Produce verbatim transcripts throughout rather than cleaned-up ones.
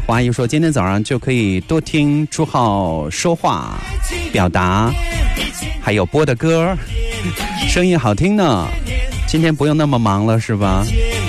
华姨说今天早上就可以多听朱浩说话表达，还有播的歌，声音好听呢，今天不用那么忙了是吧？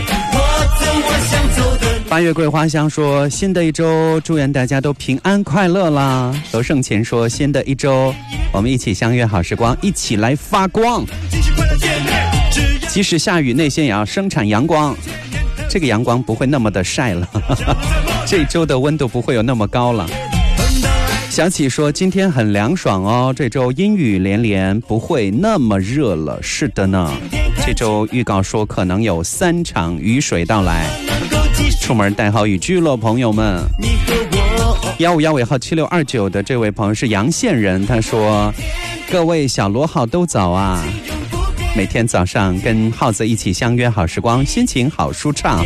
八月桂花香说新的一周祝愿大家都平安快乐啦。罗胜琴说新的一周我们一起相约好时光，一起来发光，即使下雨内线也要生产阳光，这个阳光不会那么的晒了这一周的温度不会有那么高了。小启说今天很凉爽哦，这周阴雨连连，不会那么热了。是的呢，这周预告说可能有三场雨水到来，出门带好雨具了朋友们。幺五幺尾号七六二九的这位朋友是阳县人，他说各位小罗号都早啊，每天早上跟耗子一起相约好时光，心情好舒畅。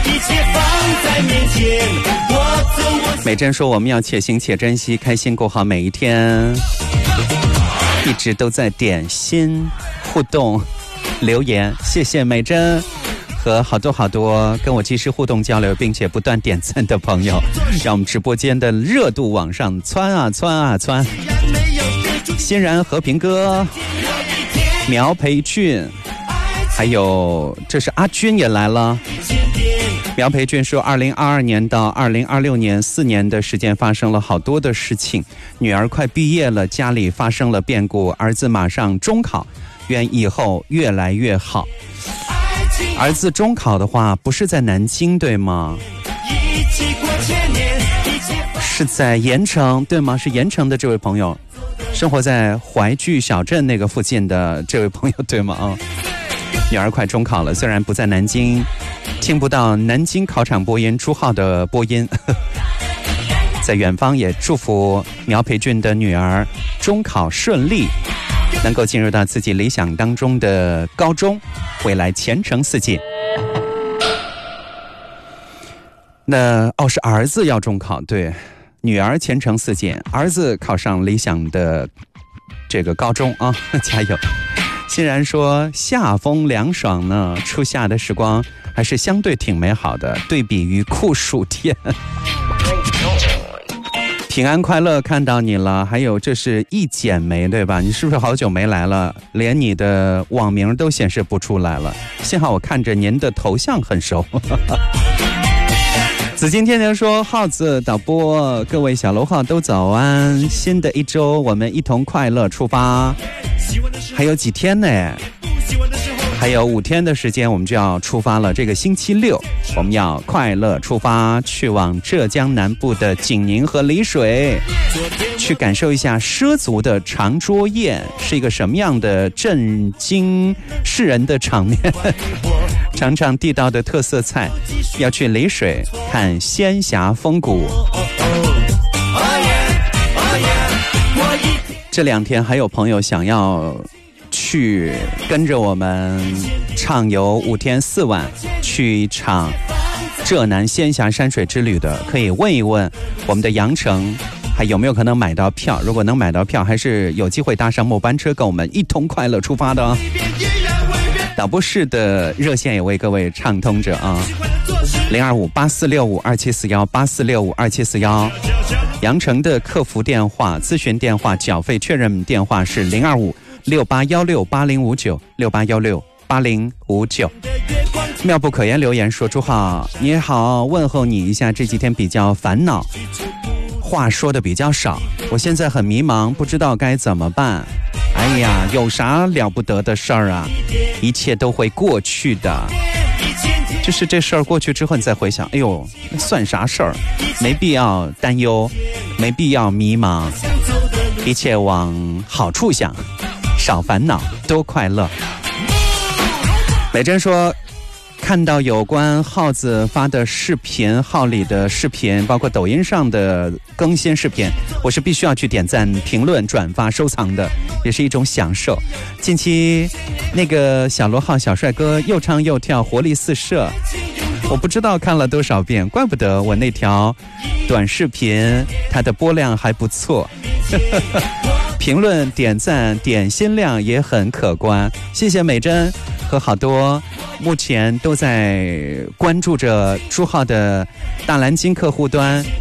美珍说我们要且行且珍惜，开心过好每一天。一直都在点心互动留言，谢谢美珍和好多好多跟我及时互动交流并且不断点赞的朋友，让我们直播间的热度往上窜啊窜啊窜。欣然和平哥，苗培俊，还有这是阿军也来了。苗培俊说二零二二年到二零二六年四年的时间发生了好多的事情，女儿快毕业了，家里发生了变故，儿子马上中考，愿以后越来越好。儿子中考的话不是在南京对吗？是在盐城对吗？是盐城的这位朋友，生活在淮剧小镇那个附近的这位朋友对吗？哦，女儿快中考了，虽然不在南京，听不到南京考场播音朱浩的播音在远方也祝福苗培俊的女儿中考顺利，能够进入到自己理想当中的高中，未来前程似锦。那哦，是儿子要中考，对，女儿前程似锦，儿子考上理想的这个高中啊，加油。欣然说夏风凉爽呢，初夏的时光还是相对挺美好的，对比于酷暑天。平安快乐看到你了，还有这是一剪梅对吧？你是不是好久没来了，连你的网名都显示不出来了，幸好我看着您的头像很熟紫金天天说耗子导播，各位小楼号都早安，新的一周我们一同快乐出发，还有几天呢？还有五天的时间我们就要出发了，这个星期六我们要快乐出发，去往浙江南部的景宁和丽水，去感受一下畲族的长桌宴是一个什么样的震惊世人的场面尝尝地道的特色菜，要去丽水看仙霞风谷。这两天还有朋友想要去跟着我们畅游五天四晚，去一场浙南仙霞山水之旅的，可以问一问我们的羊城还有没有可能买到票，如果能买到票还是有机会搭上末班车跟我们一同快乐出发的。导播室的热线也为各位畅通着啊，零二五八四六五二七四幺八四六五二七四幺，羊城的客服电话咨询电话缴费确认电话是零二五六八幺六八零五九六八幺六八零五九。妙不可言留言说朱浩你好，问候你一下，这几天比较烦恼，话说的比较少，我现在很迷茫，不知道该怎么办。哎呀，有啥了不得的事儿啊，一切都会过去的，就是这事儿过去之后你再回想，哎呦算啥事儿，没必要担忧，没必要迷茫，一切往好处想，少烦恼多快乐。美珍说看到有关耗子发的视频号里的视频，包括抖音上的更新视频，我是必须要去点赞评论转发收藏的，也是一种享受。近期那个小罗号小帅哥又唱又跳活力四射，我不知道看了多少遍，怪不得我那条短视频它的播量还不错评论点赞点心量也很可观，谢谢美珍和好多目前都在关注着朱浩的大蓝鲸客户端